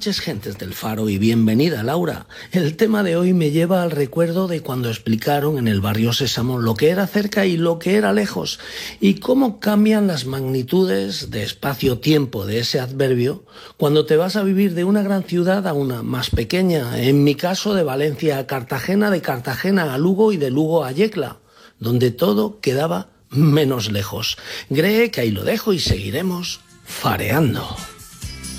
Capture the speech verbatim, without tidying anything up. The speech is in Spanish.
noches, gentes del Faro, y bienvenida, Laura. El tema de hoy me lleva al recuerdo de cuando explicaron en el barrio Sésamo lo que era cerca y lo que era lejos, y cómo cambian las magnitudes de espacio-tiempo de ese adverbio cuando te vas a vivir de una gran ciudad a una más pequeña, en mi caso de Valencia a Cartagena, de Cartagena a Lugo y de Lugo a Yecla, donde todo quedaba menos lejos. Cree que ahí lo dejo y seguiremos fareando.